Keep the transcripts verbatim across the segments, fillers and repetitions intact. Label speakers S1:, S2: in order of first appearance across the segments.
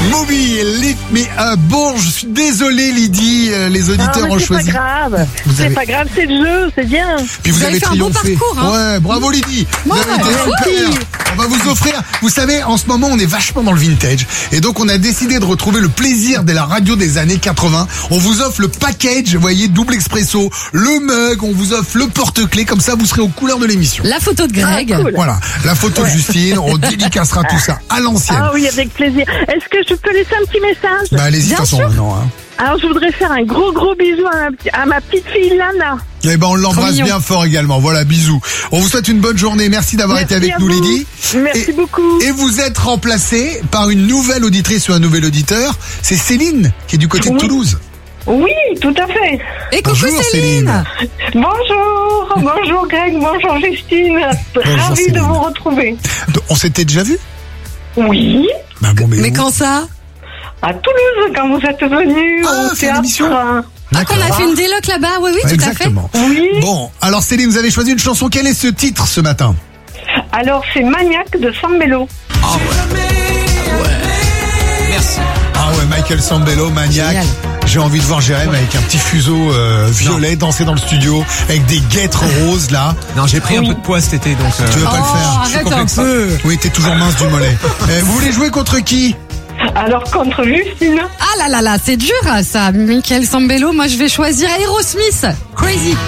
S1: Moby, Lift Me Up. Bon, je suis désolé Lydie, les auditeurs
S2: non,
S1: ont choisi.
S2: C'est pas grave, vous c'est avez... pas grave, c'est le jeu, c'est bien.
S1: Puis vous, vous avez, avez fait triomphé.
S3: Un bon parcours, hein.
S1: Ouais, bravo Lydie. Vous
S3: ouais,
S1: avez été
S3: ouais.
S1: super. On va vous offrir, vous savez, en ce moment on est vachement dans le vintage. Et donc on a décidé de retrouver le plaisir de la radio des années quatre-vingts. On vous offre le package, vous voyez, double expresso, le mug, on vous offre le porte-clés, comme ça vous serez aux couleurs de l'émission.
S3: La photo de Greg.
S2: Ah, cool.
S1: Voilà, la photo ouais. de Justine, on dédicacera tout ça à l'ancienne.
S2: Ah oui, avec plaisir. Est-ce que je peux laisser un petit message?
S1: Bah allez-y, de toute façon, non. Hein.
S2: Alors je voudrais faire un gros gros bisou à ma, à ma petite fille Lana.
S1: Eh ben on l'embrasse bien fort également. Voilà, bisous. On vous souhaite une bonne journée. Merci d'avoir
S2: Merci
S1: été avec nous,
S2: vous.
S1: Lydie.
S2: Merci
S1: et,
S2: beaucoup.
S1: Et vous êtes remplacée par une nouvelle auditrice ou un nouvel auditeur. C'est Céline qui est du côté
S2: oui.
S1: de Toulouse.
S2: Oui, tout à fait.
S3: Et coucou
S1: bonjour,
S3: Céline.
S1: Céline.
S2: Bonjour, bonjour Greg, bonjour Justine.
S1: Bonjour,
S2: Ravi
S1: Céline.
S2: de vous retrouver.
S1: On s'était déjà vu?
S2: Oui.
S1: Bah bon, mais
S3: mais
S1: où?
S3: Quand ça?
S2: À Toulouse, quand vous êtes venus
S1: ah,
S2: au théâtre.
S3: Ah, qu'on a fait une déloc là-bas, oui, oui,
S1: ouais,
S3: tout
S1: exactement.
S3: à fait.
S2: Oui.
S1: Bon, alors Céline, vous avez choisi une chanson. Quel est ce titre ce matin?
S2: Alors, c'est Maniac de Sambello.
S1: Ah ouais. ouais. Merci. Ah ouais, Michael Sambello, Maniac. Génial. J'ai envie de voir Jérém avec un petit fuseau euh, violet non. danser dans le studio avec des guêtres roses là.
S4: Non, j'ai pris oui. un peu de poids cet été donc. Euh...
S1: Tu veux pas
S3: oh,
S1: le faire?
S3: Arrête un peu.
S1: Oui, t'es toujours mince du mollet. euh, vous voulez jouer contre qui?
S2: Alors contre Justine.
S3: Ah là là là, c'est dur ça, Michael Sambello. Moi je vais choisir Aerosmith, Crazy.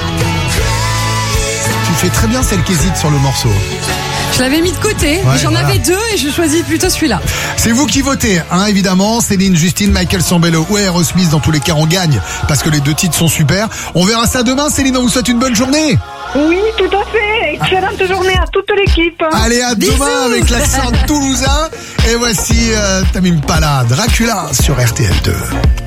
S1: Tu fais très bien celle qui hésite sur le morceau.
S3: Je l'avais mis de côté, ouais, j'en voilà. avais deux et je choisis plutôt celui-là.
S1: C'est vous qui votez, hein, évidemment. Céline, Justine, Michael Sambello ou Aerosmith, dans tous les cas on gagne parce que les deux titres sont super. On verra ça demain. Céline, on vous souhaite une bonne journée.
S2: Oui, tout à fait. Excellente ah. journée à toute l'équipe.
S1: Allez, à
S3: Bisous.
S1: demain avec l'accent toulousain. Et voici euh, Tamim Pala, Dracula sur R T L deux.